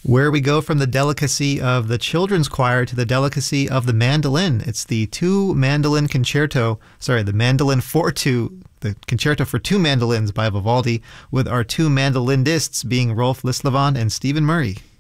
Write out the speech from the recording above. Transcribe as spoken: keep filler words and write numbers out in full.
where we go from the delicacy of the children's choir to the delicacy of the mandolin. It's the two mandolin concerto, sorry, the mandolin for two, the concerto for two mandolins by Vivaldi, with our two mandolinists being Rolf Lislevan and Stephen Murray.